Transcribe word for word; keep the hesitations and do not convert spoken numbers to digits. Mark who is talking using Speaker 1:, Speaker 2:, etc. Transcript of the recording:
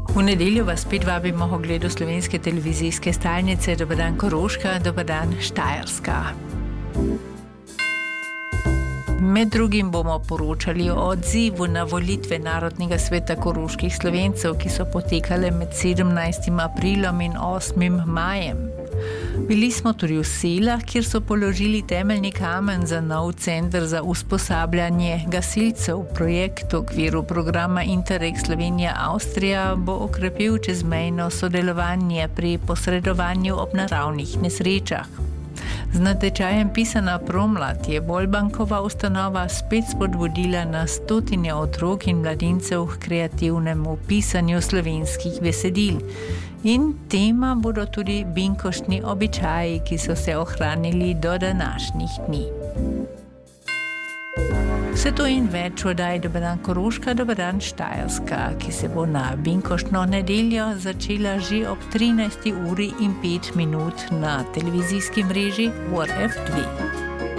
Speaker 1: V nedeljo vas spet vabimo k ogledu slovenske televizijske stalnice. Dober dan Koroška, dober dan Štajerska. Med drugim bomo poročali o odzivu na volitve Narodnega sveta koroških Slovencev, ki so potekale med sedemnajstim aprilom in osmim majem. Bili smo tudi v Selah, kjer so položili temeljni kamen za nov center za usposabljanje gasilcev. Projekt v okviru programa Interreg Slovenija-Avstrija bo okrepil čezmejno sodelovanje pri posredovanju ob naravnih nesrečah. Z natečajem Pisana promlad je Bolbankova ustanova spet spodbudila na stotine otrok in mladincev k kreativnemu pisanju slovenskih besedil. In tema bodo tudi binkoštni običaji, ki so se ohranili do današnjih dni. Vse to in več v oddaji Dober dan Koroška, dober dan Štajerska, ki se bo na binkoštno nedeljo začela že ob trinajsti uri in pet minut na televizijski mreži O R F dve.